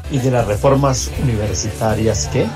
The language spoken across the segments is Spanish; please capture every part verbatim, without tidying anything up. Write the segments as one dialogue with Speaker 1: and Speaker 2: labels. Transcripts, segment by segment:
Speaker 1: y de las reformas universitarias que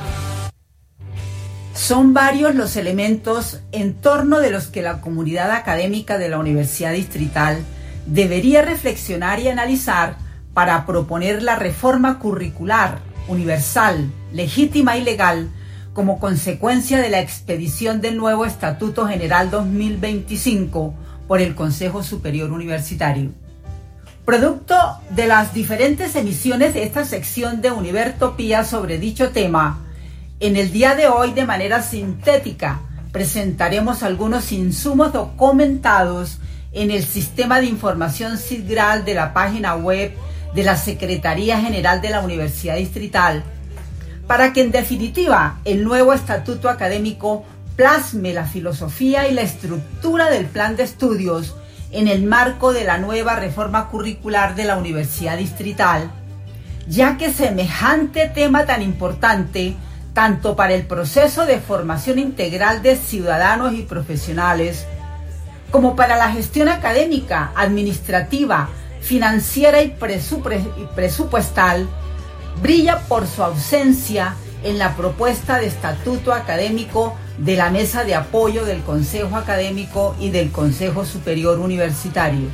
Speaker 2: son varios los elementos en torno de los que la comunidad académica de la Universidad Distrital debería reflexionar y analizar para proponer la reforma curricular, universal, legítima y legal como consecuencia de la expedición del nuevo Estatuto General dos mil veinticinco por el Consejo Superior Universitario. Producto de las diferentes emisiones de esta sección de Univertopía sobre dicho tema, en el día de hoy, de manera sintética, presentaremos algunos insumos documentados en el Sistema de Información SIGRAL de la página web de la Secretaría General de la Universidad Distrital, para que en definitiva el nuevo estatuto académico plasme la filosofía y la estructura del plan de estudios en el marco de la nueva reforma curricular de la Universidad Distrital, ya que semejante tema tan importante, tanto para el proceso de formación integral de ciudadanos y profesionales, como para la gestión académica, administrativa, financiera y presupuestal, brilla por su ausencia en la propuesta de estatuto académico de la Mesa de Apoyo del Consejo Académico y del Consejo Superior Universitario.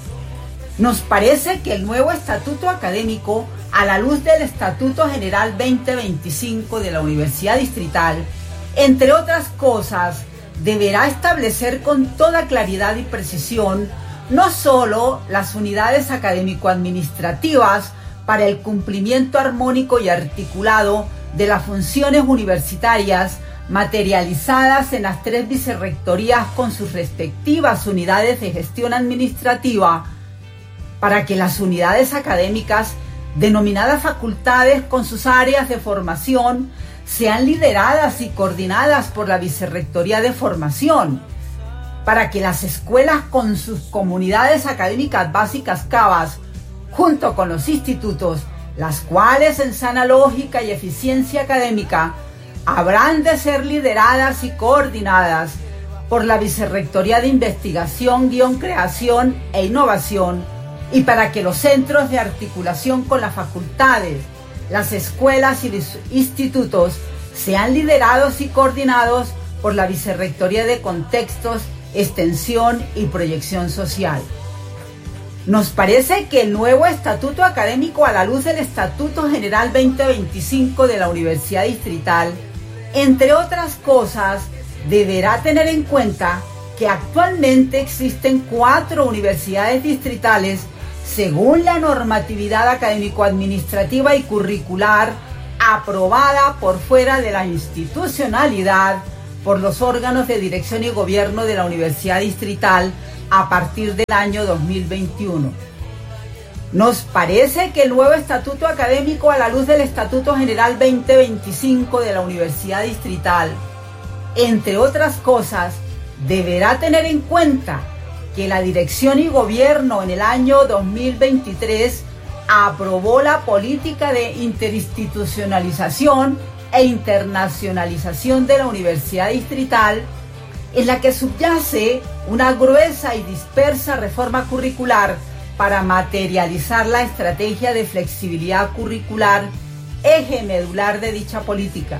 Speaker 2: Nos parece que el nuevo estatuto académico, a la luz del Estatuto General veinte veinticinco de la Universidad Distrital, entre otras cosas, deberá establecer con toda claridad y precisión no solo las unidades académico-administrativas para el cumplimiento armónico y articulado de las funciones universitarias materializadas en las tres vicerrectorías con sus respectivas unidades de gestión administrativa, para que las unidades académicas denominadas facultades con sus áreas de formación sean lideradas y coordinadas por la Vicerrectoría de Formación, para que las escuelas con sus comunidades académicas básicas CABAS, junto con los institutos, las cuales en sana lógica y eficiencia académica habrán de ser lideradas y coordinadas por la Vicerrectoría de Investigación, Guión, Creación e Innovación, y para que los centros de articulación con las facultades, las escuelas y los institutos sean liderados y coordinados por la Vicerrectoría de Contextos, Extensión y Proyección Social. Nos parece que el nuevo estatuto académico, a la luz del Estatuto General veinte veinticinco de la Universidad Distrital, entre otras cosas, deberá tener en cuenta que actualmente existen cuatro universidades distritales según la normatividad académico-administrativa y curricular aprobada por fuera de la institucionalidad por los órganos de dirección y gobierno de la Universidad Distrital a partir del año dos mil veintiuno. Nos parece que el nuevo estatuto académico, a la luz del Estatuto General veinte veinticinco de la Universidad Distrital, entre otras cosas, deberá tener en cuenta que la dirección y gobierno en el año dos mil veintitrés aprobó la política de interinstitucionalización e internacionalización de la Universidad Distrital, en la que subyace una gruesa y dispersa reforma curricular para materializar la estrategia de flexibilidad curricular, eje medular de dicha política.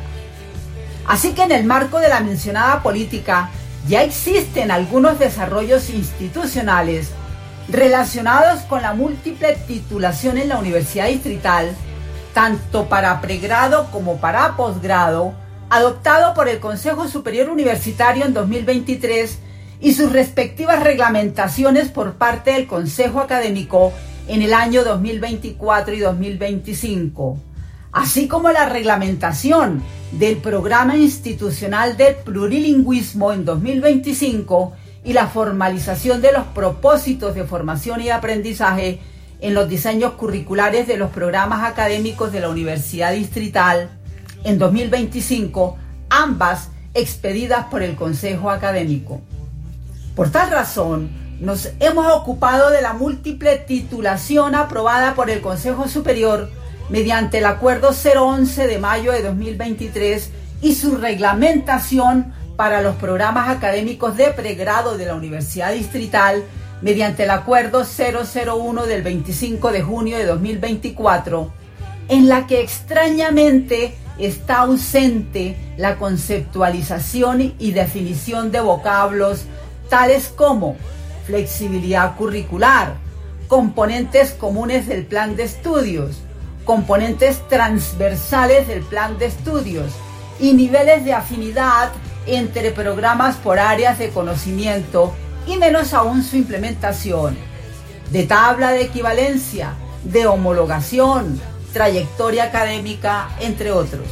Speaker 2: Así que en el marco de la mencionada política ya existen algunos desarrollos institucionales relacionados con la múltiple titulación en la Universidad Distrital, tanto para pregrado como para posgrado, adoptado por el Consejo Superior Universitario en dos mil veintitrés y sus respectivas reglamentaciones por parte del Consejo Académico en el año dos mil veinticuatro y dos mil veinticinco, así como la reglamentación del Programa Institucional de Plurilingüismo en dos mil veinticinco y la formalización de los propósitos de formación y aprendizaje en los diseños curriculares de los programas académicos de la Universidad Distrital en dos mil veinticinco, ambas expedidas por el Consejo Académico. Por tal razón, nos hemos ocupado de la múltiple titulación aprobada por el Consejo Superior mediante el Acuerdo cero once de mayo de dos mil veintitrés y su reglamentación para los programas académicos de pregrado de la Universidad Distrital mediante el Acuerdo cero cero uno del veinticinco de junio de dos mil veinticuatro, en la que extrañamente está ausente la conceptualización y definición de vocablos tales como flexibilidad curricular, componentes comunes del plan de estudios, componentes transversales del plan de estudios y niveles de afinidad entre programas por áreas de conocimiento y menos aún su implementación, de tabla de equivalencia, de homologación, trayectoria académica, entre otros.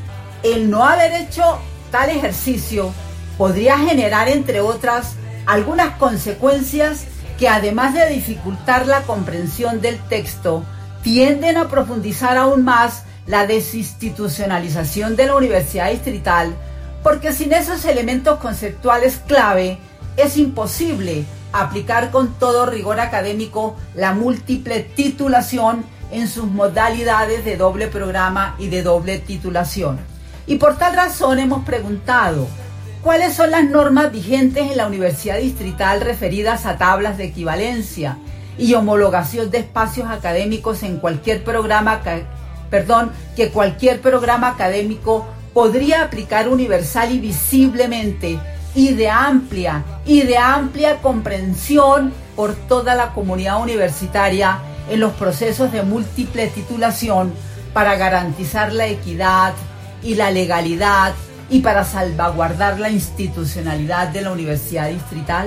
Speaker 2: El no haber hecho tal ejercicio podría generar, entre otras, algunas consecuencias que, además de dificultar la comprensión del texto, tienden a profundizar aún más la desinstitucionalización de la Universidad Distrital, porque sin esos elementos conceptuales clave es imposible aplicar con todo rigor académico la múltiple titulación en sus modalidades de doble programa y de doble titulación. Y por tal razón hemos preguntado, ¿cuáles son las normas vigentes en la Universidad Distrital referidas a tablas de equivalencia y homologación de espacios académicos en cualquier programa, perdón, que cualquier programa académico podría aplicar universal y visiblemente y de amplia y de amplia comprensión por toda la comunidad universitaria en los procesos de múltiple titulación para garantizar la equidad y la legalidad y para salvaguardar la institucionalidad de la Universidad Distrital?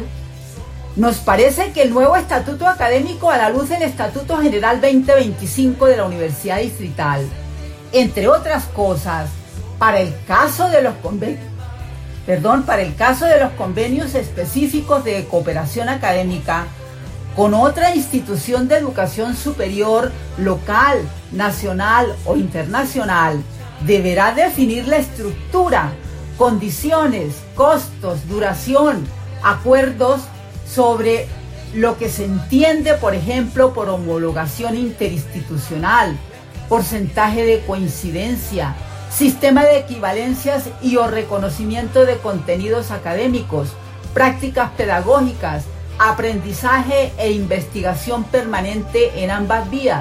Speaker 2: Nos parece que el nuevo estatuto académico, a la luz del Estatuto General veinte veinticinco de la Universidad Distrital, entre otras cosas, para el caso de los convenios, perdón, para el caso de los convenios específicos de cooperación académica con otra institución de educación superior local, nacional o internacional, deberá definir la estructura, condiciones, costos, duración, acuerdos sobre lo que se entiende, por ejemplo, por homologación interinstitucional, porcentaje de coincidencia, sistema de equivalencias y o reconocimiento de contenidos académicos, prácticas pedagógicas, aprendizaje e investigación permanente en ambas vías,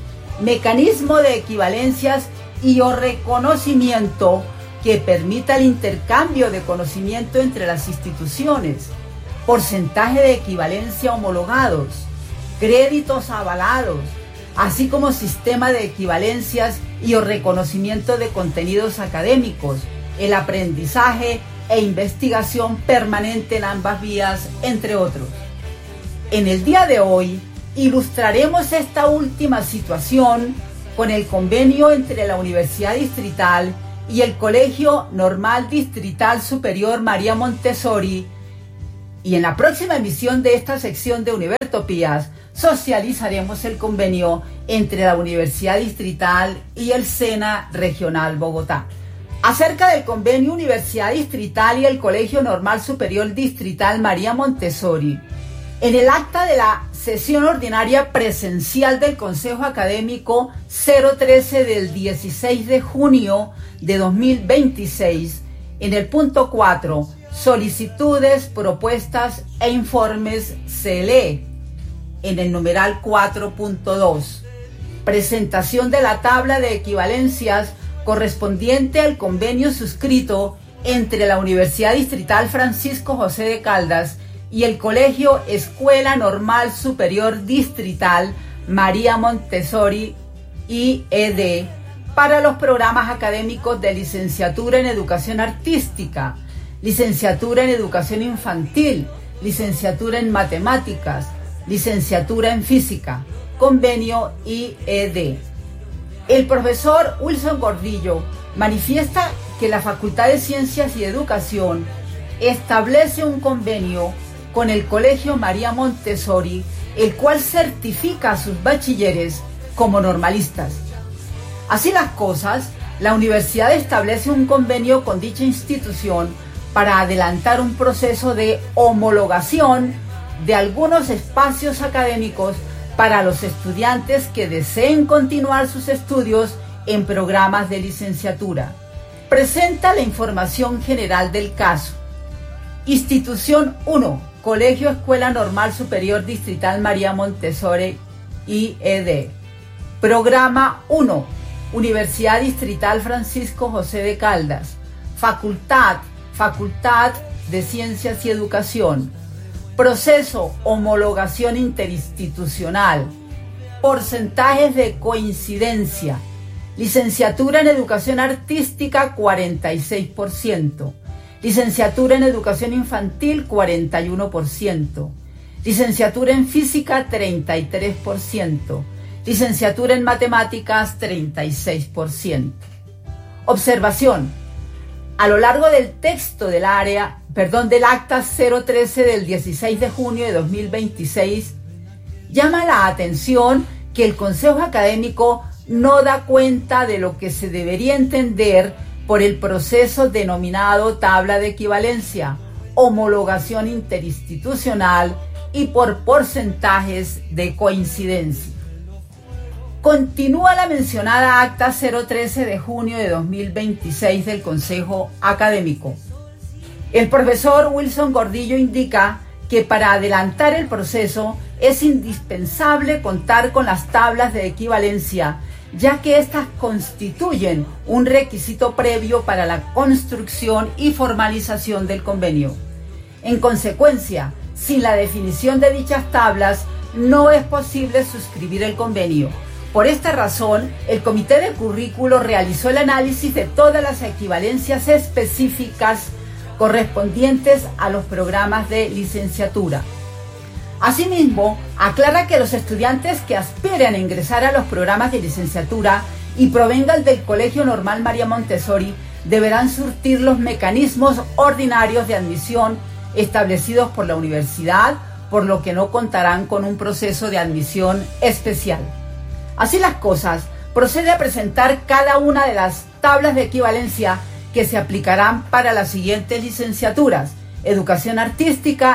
Speaker 2: mecanismo de equivalencias y o reconocimiento que permita el intercambio de conocimiento entre las instituciones, porcentaje de equivalencia homologados, créditos avalados, así como sistema de equivalencias y o reconocimiento de contenidos académicos, el aprendizaje e investigación permanente en ambas vías, entre otros. En el día de hoy ilustraremos esta última situación con el convenio entre la Universidad Distrital y el Colegio Normal Distrital Superior María Montessori, y en la próxima emisión de esta sección de Univertopías socializaremos el convenio entre la Universidad Distrital y el SENA Regional Bogotá. Acerca del convenio Universidad Distrital y el Colegio Normal Superior Distrital María Montessori, en el acta de la sesión ordinaria presencial del Consejo Académico cero trece del dieciséis de junio de dos mil veintiséis, en el punto cuatro, solicitudes, propuestas e informes, se lee en el numeral cuatro punto dos, presentación de la tabla de equivalencias correspondiente al convenio suscrito entre la Universidad Distrital Francisco José de Caldas y el Colegio Escuela Normal Superior Distrital María Montessori I E D para los programas académicos de licenciatura en Educación Artística, licenciatura en Educación Infantil, licenciatura en Matemáticas, licenciatura en Física, convenio I E D. El profesor Wilson Gordillo manifiesta que la Facultad de Ciencias y Educación establece un convenio con el Colegio María Montessori, el cual certifica a sus bachilleres como normalistas. Así las cosas, la universidad establece un convenio con dicha institución para adelantar un proceso de homologación de algunos espacios académicos para los estudiantes que deseen continuar sus estudios en programas de licenciatura. Presenta la información general del caso. Institución uno. Colegio Escuela Normal Superior Distrital María Montessori I E D. Programa uno. Universidad Distrital Francisco José de Caldas. Facultad, Facultad de Ciencias y Educación. Proceso, homologación interinstitucional. Porcentajes de coincidencia. Licenciatura en Educación Artística, cuarenta y seis por ciento. Licenciatura en Educación Infantil, cuarenta y uno por ciento. Licenciatura en Física, treinta y tres por ciento. Licenciatura en Matemáticas, treinta y seis por ciento. Observación. A lo largo del texto del área, perdón, del acta cero trece del dieciséis de junio de dos mil veintiséis, llama la atención que el Consejo Académico no da cuenta de lo que se debería entender por el proceso denominado tabla de equivalencia, homologación interinstitucional y por porcentajes de coincidencia. Continúa la mencionada acta cero trece de junio de dos mil veintiséis del Consejo Académico. El profesor Wilson Gordillo indica que para adelantar el proceso es indispensable contar con las tablas de equivalencia, ya que éstas constituyen un requisito previo para la construcción y formalización del convenio. En consecuencia, sin la definición de dichas tablas, no es posible suscribir el convenio. Por esta razón, el Comité de Currículo realizó el análisis de todas las equivalencias específicas correspondientes a los programas de licenciatura. Asimismo, aclara que los estudiantes que aspiren a ingresar a los programas de licenciatura y provengan del Colegio Normal María Montessori deberán surtir los mecanismos ordinarios de admisión establecidos por la universidad, por lo que no contarán con un proceso de admisión especial. Así las cosas, procede a presentar cada una de las tablas de equivalencia que se aplicarán para las siguientes licenciaturas: Educación Artística,